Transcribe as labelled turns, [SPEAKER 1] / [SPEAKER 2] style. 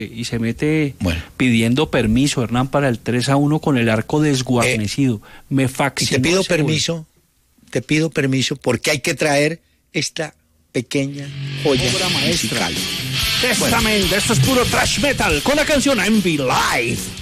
[SPEAKER 1] y se mete pidiendo permiso, Hernán, para el 3-1 con el arco desguarnecido. Me fascinó.
[SPEAKER 2] Y te pido permiso porque hay que traer esta pequeña joya musical.
[SPEAKER 1] Testament, esto es puro thrash metal con la canción Envy Live.